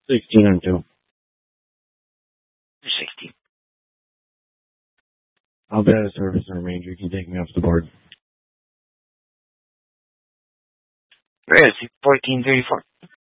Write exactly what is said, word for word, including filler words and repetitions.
sixteen on two. sixteen. I'll be out of service in a range. You can take me off the board. Where is he? fourteen thirty-four.